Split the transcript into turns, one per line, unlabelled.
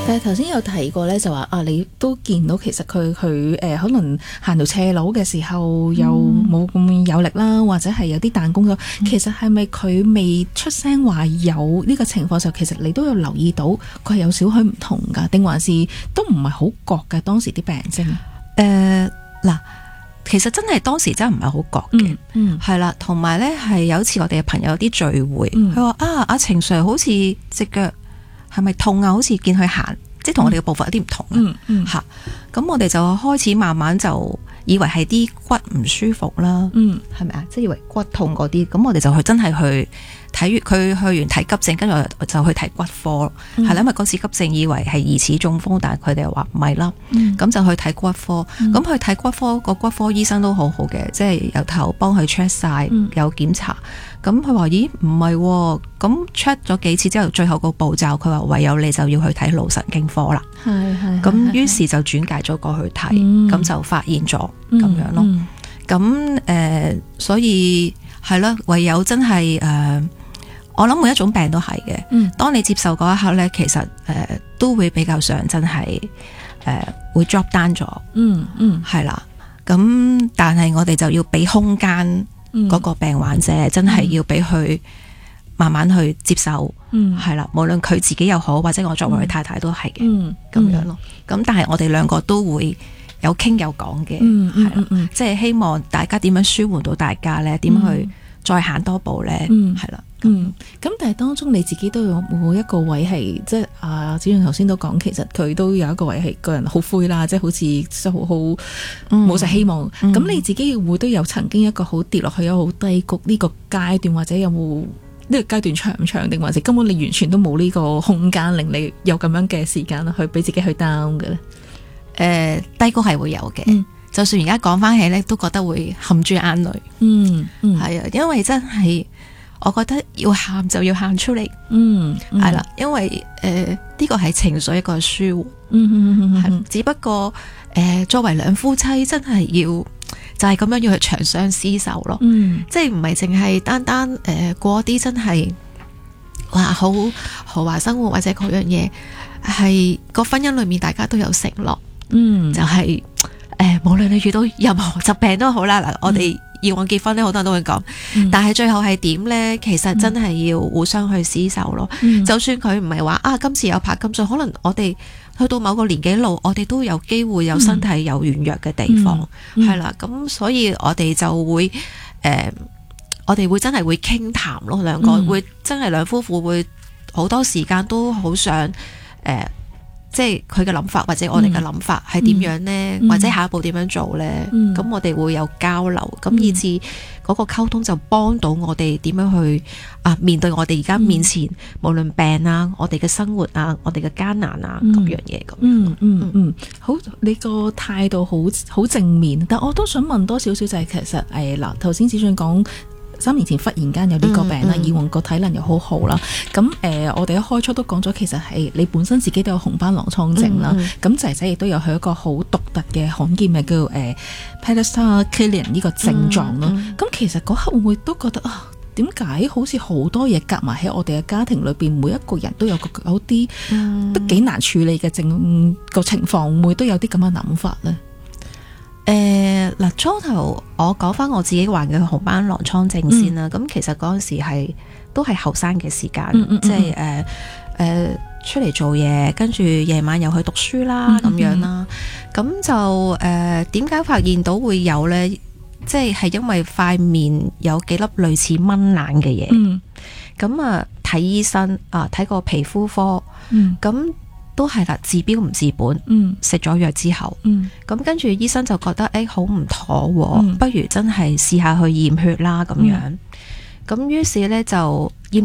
但係頭先有提過咧，就話你都見到其實佢可能行到斜路嘅時候又冇咁有力啦，或者係有啲彈弓咗。其實係咪佢未出聲話有呢個情況時候，其實你都有留意到佢係有少許唔同㗎，定還是都唔係好覺嘅當時啲病徵？
嗱，其實真係當時真係唔係好覺嘅，係啦，同埋咧係有一次我哋嘅朋友有啲聚會，佢話阿程 Sir 好似隻腳係咪痛啊？好似見佢行，即係同我哋嘅步伐有啲唔同啊，咁我哋就開始慢慢就以為係啲骨唔舒服啦，係咪啊？即係以為骨痛嗰啲，咁我哋就真係去睇完佢去完睇急症，跟住我就去睇骨科，係啦，因為嗰次急症以為係疑似中風，但係佢哋又話唔係啦，咁就去睇骨科，咁去睇骨科個骨科醫生都好好嘅，即係由頭幫佢 check 晒，有檢查，咁佢話咦唔係，咁 check 咗幾次之後，最後個步驟佢話唯有你就要去睇腦神經科啦，咁於是就轉介咗過去睇，咁就發現咗咁樣咯，咁所以係咯，唯有真係我諗每一種病都係嘅，當你接受嗰一刻咧，其實都會比較上真係會 drop down 咗，係啦，咁但係我哋就要俾空間嗰個病患者，真係要俾佢慢慢去接受，係啦，無論佢自己又好，或者我作為佢太太都係嘅，咁樣咯。咁但係我哋兩個都會有傾有講嘅，係啦，即係希望大家點樣舒緩到大家咧，點去再行多步咧，係啦。
咁但係當中你自己都有冇一個位係，即係子俊頭先都講，其實佢都有一個位係個人好灰啦，即係好似即係好冇晒希望。咁你自己會都有曾經一個好跌落去有好低谷呢個階段，或者有冇呢個階段長唔長，定還是根本你完全都冇呢個空間令你有咁樣嘅時間去俾自己去 down 嘅咧？
低谷係會有嘅，就算而家講翻起咧，都覺得會含住眼淚。係啊，因為真係。我覺得要喊就要喊出嚟，係啦，因為呢個係情緒一個舒緩，係，只不過作為兩夫妻真係要就係咁樣要去長相廝守咯，即係唔係淨係單單過啲真係話好豪華生活或者嗰樣嘢，係個婚姻裏面大家都有承諾，就係無論你遇到任何疾病都好啦，嗱我哋。以往結婚咧，好多人都會講，但係最後係點呢？其實真係要互相去廝守咯。就算佢唔係話今次有柏金遜，可能我哋去到某個年紀路，我哋都有機會有身體有軟弱嘅地方，係啦。咁所以我哋就會我哋會真係會傾談咯，兩個會真係兩夫婦會好多時間都好想即係佢嘅諗法或者我哋嘅諗法係點樣呢？或者下一步點樣做呢？咁我哋會有交流，咁以至嗰個溝通就幫到我哋點樣去面對我哋而家面前無論病啊，我哋嘅生活啊，我哋嘅艱難啊咁樣嘢咁。
好，你個態度好正面，但我都想問多少少就係其實嗱，頭先子俊講。3年前忽然間有呢個病啦，以往個體能又好好啦。咁我哋一開初都講咗，其實係你本身自己都有紅斑狼瘡症啦。咁仔仔亦都有佢一個好獨特嘅罕見嘅叫Pallister-Killian 呢個症狀咯。咁其實嗰刻會唔會都覺得點解好似好多嘢夾埋喺我哋嘅家庭裏邊，每一個人都有啲都幾難處理嘅個情況，會唔會都有啲咁嘅諗法呢？
嗱，初頭我講翻我自己患嘅紅斑狼瘡症先啦。咁其實嗰陣時都係後生嘅時間，即係出嚟做嘢，跟住夜晚又去讀書啦，咁樣啦。咁就點解發現到會有呢？即係因為塊面有幾粒類似蚊瘌嘅嘢。咁睇醫生睇過皮膚科，咁。都係啦，治標唔治本，食咗藥之後，咁跟住醫生就覺得好唔妥，不如真係試下去驗血啦咁樣，咁於是呢就。